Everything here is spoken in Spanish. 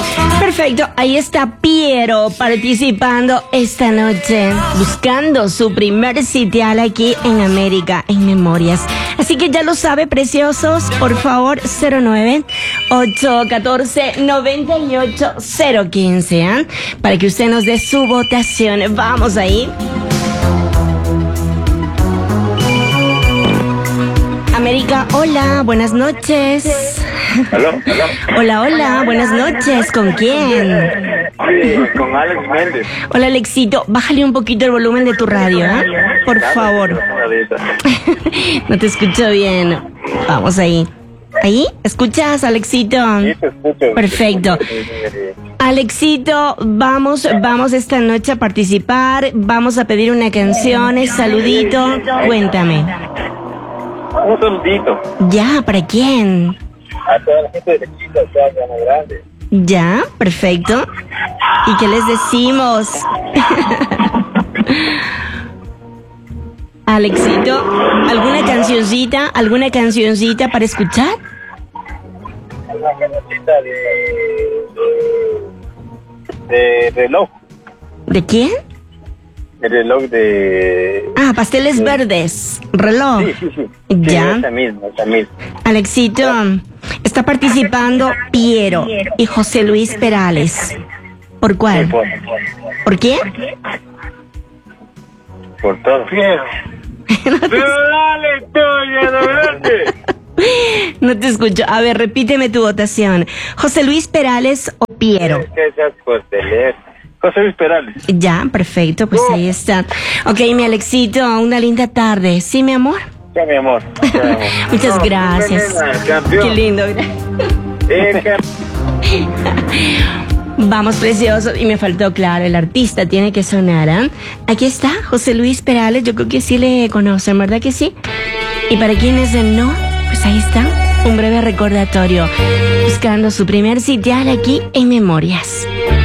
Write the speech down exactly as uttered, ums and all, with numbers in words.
Perfecto, ahí está Piero participando esta noche, buscando su primer sitial aquí en América, en Memorias. Así que ya lo sabe, preciosos, por favor, cero nueve, ocho uno cuatro, nueve ocho cero uno cinco, ¿eh? Para que usted nos dé su votación. Vamos ahí. América, hola, buenas noches. ¿Aló? ¿Aló? Hola, hola, buenas noches. ¿Con quién? Sí, con Alex Méndez. Hola, Alexito, bájale un poquito el volumen de tu radio, ¿eh? Por favor. No te escucho bien. Vamos ahí. ¿Ahí? ¿Escuchas, Alexito? Sí, te escucho. Perfecto. Alexito, vamos, vamos esta noche a participar. Vamos a pedir una canción, saludito. Cuéntame. Un saludito. Ya, ¿para quién? A toda la gente de Lechita, a toda Llano Grande. Ya, perfecto. ¿Y qué les decimos? Alexito, ¿alguna cancioncita, alguna cancioncita para escuchar? Una cancioncita de, de, de reloj. ¿De quién? El reloj de... Ah, Pasteles de... Verdes, reloj. Sí, sí, sí. Ya. Sí, esa misma, esa misma. Alexito, está participando Piero y José Luis Perales. ¿Por cuál? Por, ¿Por quién? por todo. Piero. Pero dale, Toña, no grande. No te escucho. A ver, repíteme tu votación. ¿José Luis Perales o Piero? Que seas cortelero. José Luis Perales. Ya, perfecto, pues ahí está. Ok, mi Alexito, una linda tarde. ¿Sí, mi amor? Sí, mi amor. Sí, mi amor. Muchas No, gracias. campeón. Qué lindo. Eh, campeón. Vamos, preciosos. Y me faltó, claro, el artista tiene que sonar, ¿eh? Aquí está, José Luis Perales. Yo creo que sí le conocen, ¿verdad que sí? Y para quienes no, pues ahí está, un breve recordatorio. Buscando su primer sitial aquí en Memorias.